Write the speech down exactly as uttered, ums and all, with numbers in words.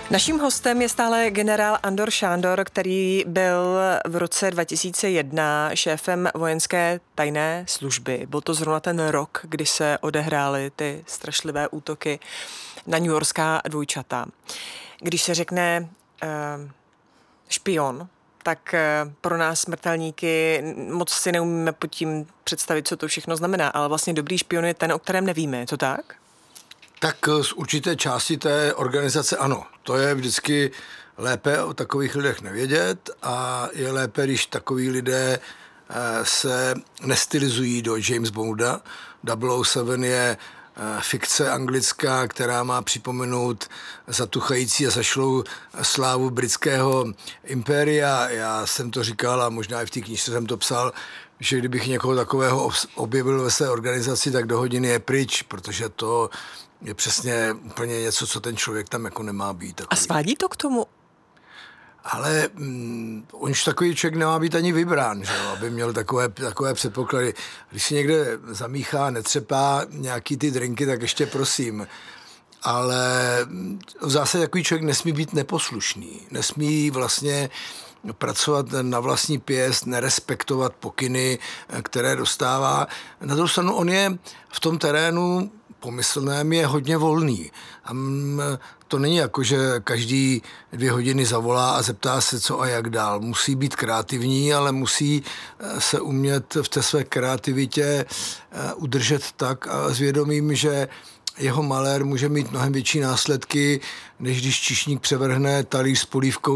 Naším hostem je stále generál Andor Šándor, který byl v roce dva tisíce jedna šéfem vojenské tajné služby. Byl to zrovna ten rok, kdy se odehrály ty strašlivé útoky na newyorská dvojčata. Když se řekne uh, špion, tak uh, pro nás smrtelníky moc si neumíme pod tím představit, co to všechno znamená, ale vlastně dobrý špion je ten, o kterém nevíme, je to tak? Tak z určité části té organizace ano. To je vždycky lépe o takových lidech nevědět a je lépe, když takoví lidé se nestylizují do James Bonda. double oh seven je fikce anglická, která má připomenout zatuchající a zašlou slávu britského impéria. Já jsem to říkal a možná i v té knížce jsem to psal, že kdybych někoho takového objevil ve své organizaci, tak do hodiny je pryč, protože to je přesně úplně něco, co ten člověk tam jako nemá být. Takový. A svádí to k tomu? Ale mm, on už takový člověk nemá být ani vybrán, že jo, aby měl takové, takové předpoklady. Když si někde zamíchá, netřepá nějaký ty drinky, tak ještě prosím. Ale v zásadě takový člověk nesmí být neposlušný. Nesmí vlastně pracovat na vlastní pěst, nerespektovat pokyny, které dostává. Na druhou stranu on je v tom terénu pomyslném je hodně volný. A to není jako, že každý dvě hodiny zavolá a zeptá se, co a jak dál. Musí být kreativní, ale musí se umět v té své kreativitě udržet tak a s vědomím, že jeho malér může mít mnohem větší následky, než když číšník převrhne talíř s polívkou